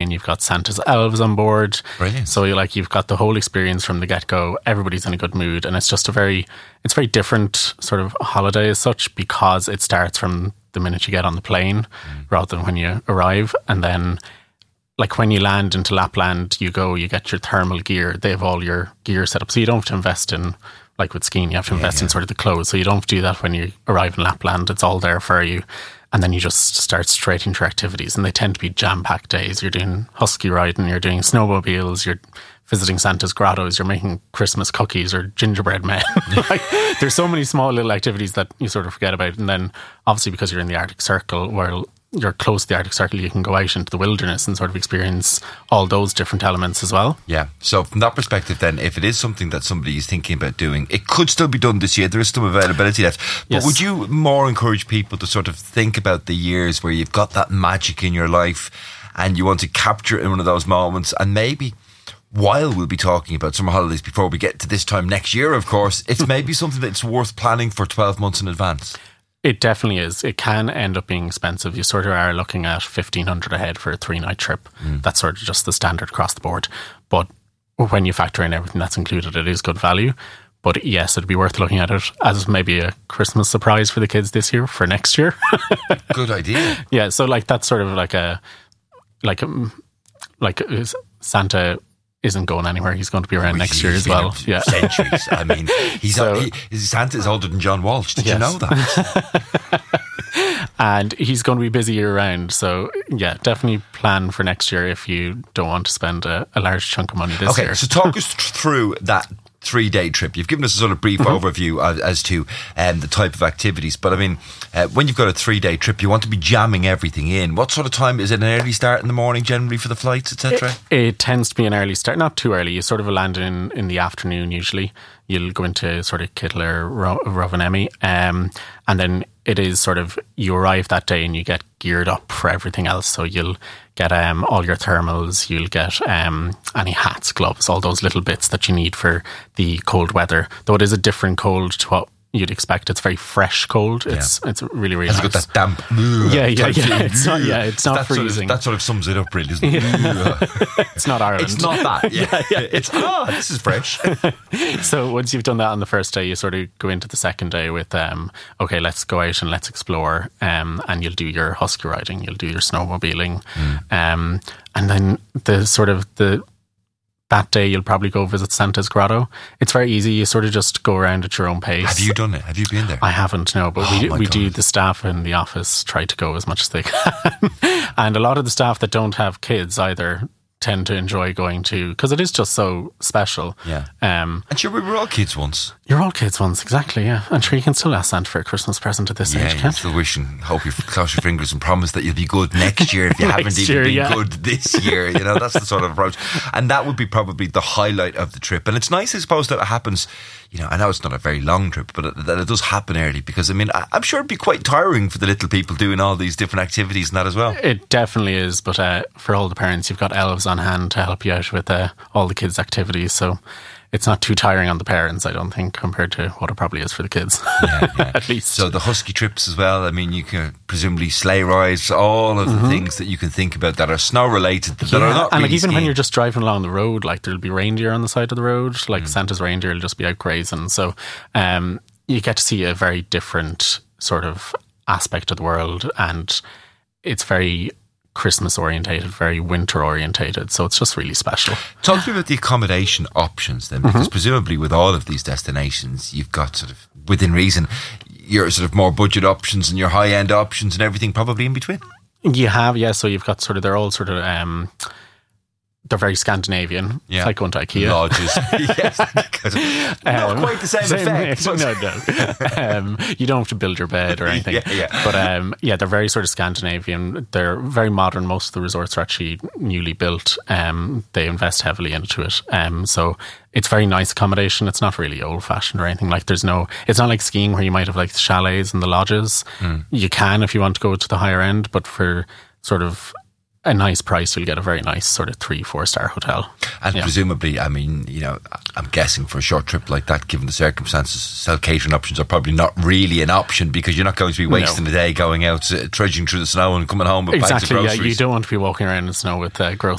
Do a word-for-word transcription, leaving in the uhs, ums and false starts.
then you've got Santa's elves on board. Brilliant. So you like you've got the whole experience from the get-go. Everybody's in a good mood, and it's just a very it's very different sort of holiday as such, because it starts from the minute you get on the plane mm. rather than when you arrive. And then like when you land into Lapland, you go, you get your thermal gear. They have all your gear set up, so you don't have to invest in, like with skiing, you have to invest yeah, yeah. in sort of the clothes. So you don't have to do that when you arrive in Lapland. It's all there for you. And then you just start straight into your activities. And they tend to be jam-packed days. You're doing husky riding, you're doing snowmobiles, you're visiting Santa's grottos, you're making Christmas cookies or gingerbread men. Like, there's so many small little activities that you sort of forget about. And then obviously because you're in the Arctic Circle, where you're close to the Arctic Circle, you can go out into the wilderness and sort of experience all those different elements as well. Yeah. So from that perspective then, if it is something that somebody is thinking about doing, it could still be done this year. There is some availability left. But yes. would you more encourage people to sort of think about the years where you've got that magic in your life and you want to capture it in one of those moments, and maybe while we'll be talking about summer holidays before we get to this time next year, of course, it's maybe something that's worth planning for twelve months in advance? It definitely is. It can end up being expensive. You sort of are looking at fifteen hundred dollars a head for a three-night trip. Mm. That's sort of just the standard across the board. But when you factor in everything that's included, it is good value. But yes, it'd be worth looking at it as maybe a Christmas surprise for the kids this year, for next year. Good idea. Yeah, so like that's sort of like a, like, a, like Santa isn't going anywhere. He's going to be around well, next year as well. Yeah, centuries. I mean, he's so, he, Santa's older than John Walsh. Did yes. you know that? And he's going to be busy year round. So yeah, definitely plan for next year if you don't want to spend a, a large chunk of money this okay, year. Okay, so talk us through that three-day trip. You've given us a sort of brief mm-hmm. overview as, as to um, the type of activities, but I mean, uh, when you've got a three-day trip, you want to be jamming everything in. What sort of time? Is it an early start in the morning generally for the flights, et cetera? It, it tends to be an early start, not too early. You sort of land in, in the afternoon usually. You'll go into sort of Kittler, Ro- Rovaniemi, um, and then it is sort of, you arrive that day and you get geared up for everything else. So you'll get um, all your thermals, you'll get um, any hats, gloves, all those little bits that you need for the cold weather. Though it is a different cold to what you'd expect. It's very fresh cold. It's yeah. it's really, really Has nice. It got that damp. Yeah, yeah, yeah. It's not, yeah, it's not that freezing. Sort of, that sort of sums it up, really, doesn't it? Yeah. It's not Ireland. It's not that. Yeah, yeah, yeah. It's, oh, this is fresh. So once you've done that on the first day, you sort of go into the second day with, um, okay, let's go out and let's explore. Um, and you'll do your husky riding, you'll do your snowmobiling. Mm. Um, and then the sort of the... That day, you'll probably go visit Santa's grotto. It's very easy. You sort of just go around at your own pace. Have you done it? Have you been there? I haven't, no. But oh we we God. do, the staff in the office try to go as much as they can. And a lot of the staff that don't have kids either tend to enjoy going to, because it is just so special. Yeah. Um, and sure, we were all kids once. You're all kids once, exactly, yeah. And sure, you can still ask Santa for a Christmas present at this yeah, age, can't you? Yeah, still wish and hope you cross your fingers and promise that you'll be good next year if you haven't even year, been yeah. good this year. You know, that's the sort of approach. And that would be probably the highlight of the trip. And it's nice, I suppose, that it happens, you know, I know it's not a very long trip, but it, that it does happen early, because, I mean, I, I'm sure it'd be quite tiring for the little people doing all these different activities and that as well. It definitely is, but uh, for all the parents, you've got elves on hand to help you out with uh, all the kids' activities, so it's not too tiring on the parents, I don't think, compared to what it probably is for the kids. Yeah, yeah. At least. So the husky trips as well, I mean, you can presumably sleigh rides, all of the mm-hmm. things that you can think about that are snow related, that yeah. are not and really like even skiing. when you're just driving along the road, like there'll be reindeer on the side of the road, like mm. Santa's reindeer will just be out grazing, so um, you get to see a very different sort of aspect of the world, and it's very Christmas orientated, very winter orientated, so it's just really special. Talk to me about the accommodation options then, because mm-hmm. presumably with all of these destinations, you've got sort of, within reason, your sort of more budget options and your high end options and everything probably in between. You have, yeah. So you've got sort of, they're all sort of, um, they're very Scandinavian. Yeah. It's like going to IKEA. Lodges. Yes. Not um, quite the same, same effect. But no, no. um, you don't have to build your bed or anything. Yeah, yeah. But um, yeah, they're very sort of Scandinavian. They're very modern. Most of the resorts are actually newly built. Um, they invest heavily into it. Um, so it's very nice accommodation. It's not really old fashioned or anything. Like there's no, it's not like skiing where you might have like the chalets and the lodges. Mm. You can if you want to go to the higher end, but for sort of a nice price, you'll get a very nice sort of three, four star hotel. And yeah. presumably, I mean, you know, I'm guessing for a short trip like that, given the circumstances, self-catering options are probably not really an option, because you're not going to be wasting no. a day going out, uh, trudging through the snow and coming home with exactly, bags of groceries. Yeah, you don't want to be walking around in the snow with uh, groceries.